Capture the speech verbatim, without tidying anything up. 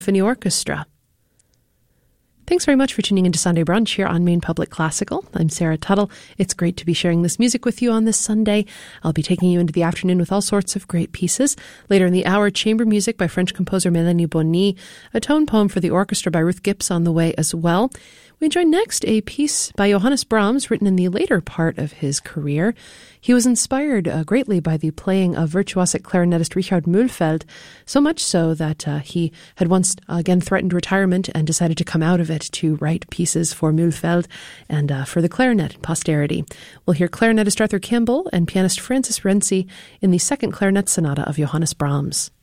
Symphony Orchestra. Thanks very much for tuning into Sunday Brunch here on Maine Public Classical. I'm Sarah Tuttle. It's great to be sharing this music with you on this Sunday. I'll be taking you into the afternoon with all sorts of great pieces. Later in the hour, chamber music by French composer Mélanie Bonny, a tone poem for the orchestra by Ruth Gibbs on the way as well. We enjoy next a piece by Johannes Brahms written in the later part of his career. He was inspired uh, greatly by the playing of virtuosic clarinetist Richard Mühlfeld, so much so that uh, he had once uh, again threatened retirement and decided to come out of it to write pieces for Mühlfeld and uh, for the clarinet posterity. We'll hear clarinetist Arthur Campbell and pianist Francis Renzi in the second clarinet sonata of Johannes Brahms.